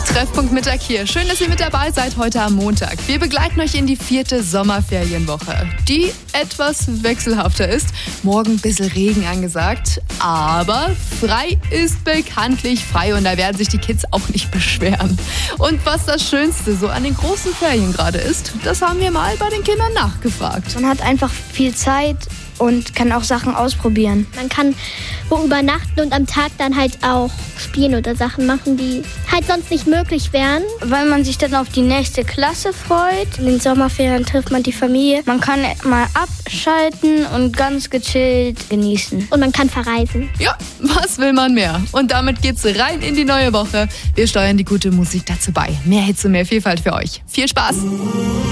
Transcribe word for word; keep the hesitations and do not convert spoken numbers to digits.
Treffpunkt Mittag hier. Schön, dass ihr mit dabei seid heute am Montag. Wir begleiten euch in die vierte Sommerferienwoche, die etwas wechselhafter ist. Morgen ein bisschen Regen angesagt, aber frei ist bekanntlich frei und da werden sich die Kids auch nicht beschweren. Und was das Schönste so an den großen Ferien gerade ist, das haben wir mal bei den Kindern nachgefragt. Man hat einfach viel Zeit und kann auch Sachen ausprobieren. Man kann wo übernachten und am Tag dann halt auch spielen oder Sachen machen, die halt sonst nicht möglich wären. Weil man sich dann auf die nächste Klasse freut. In den Sommerferien trifft man die Familie. Man kann mal abschalten und ganz gechillt genießen. Und man kann verreisen. Ja, was will man mehr? Und damit geht's rein in die neue Woche. Wir steuern die gute Musik dazu bei. Mehr Hits und mehr Vielfalt für euch. Viel Spaß!